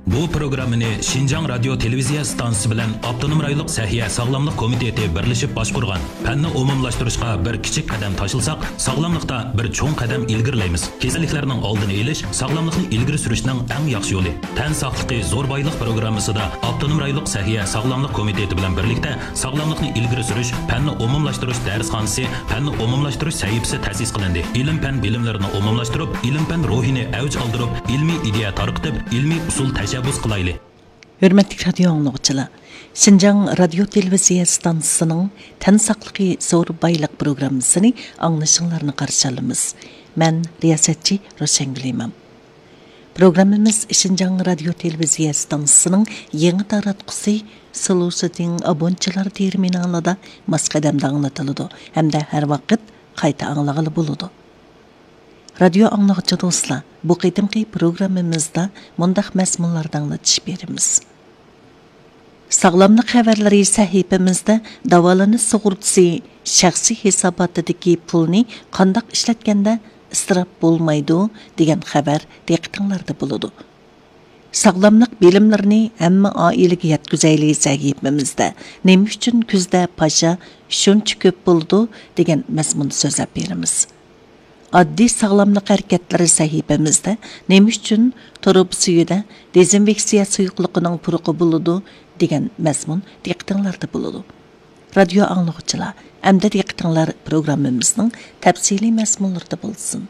Bu programmani Şinjan Radio Televiziya stansiyasi bilan Avtonom rayonluq Sahiya Sog'lomlik komiteti birlashib boshqargan. Fanni umumlashtirishga bir kichik qadam tashilsak, sog'lomlikda bir cho'ng qadam ilgirlaymiz. Kasalliklarning oldini olish, sog'lomlikni ilgari surishning eng yaxshi yo'li. Tan sog'ligi zo'r boylik programmasida Avtonom rayonluq Sahiya Sog'lomlik komiteti bilan birlikda sog'lomlikni ilgari surish, fanni umumlashtirish darsxonasi, fanni umumlashtirish sahifasi ta'sis qilindi. Ilm-fan bilimlarini umumlashtirib, ilm-fan ruhini avj oldirib, ilmiy ideya tarqitib, ilmiy usul tashabbus qilayli. Hürmetli radyo anlıqçılar, Şinjan Radio Televiziya stansiyasining Tan saqligi zo'r boylik programmasini anglashinglarni qarshi olamiz. Men riyosatchi Rosangul imam. Programmamiz Şinjan Radio Televiziya stansiyasining yangi taratqusi Solusining abonchilar terminalida masqadamda anglatiladi hamda har vaqt qayta anglag'ili bo'ladi. Radyo anlıqçı dostlar, bu qitimki programmamizda mundaq mazmunlardan anglatish beramiz. Sağlamlık xəbərləri səhifəmizdə davalanish sug'urtasi shaxsiy hisobotidagi pulni qandaq ishlatganda isrof bo'lmaydi degan xabar diqqatingizda bo'ladi. Sağlamlık bilimlarini hamma oilaga yetkazayli sahifamizda nima uchun kuzda pasha shuncha ko'p bo'ldi degan mazmunni so'zlab beramiz. Addi sağlamlık hareketleri sahifamizda nima uchun turib suyida dezinfeksiya suyuqligining puruqi bo'ladi degan mazmun diqqatingizda bo'ladi. Radio anlıqçılar, hamda diqqatinglar programmamizning tafsiliy mazmunlarida bo'lsin.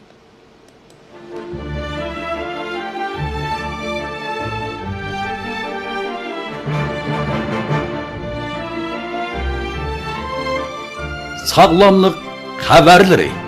Sağlamlık haberleri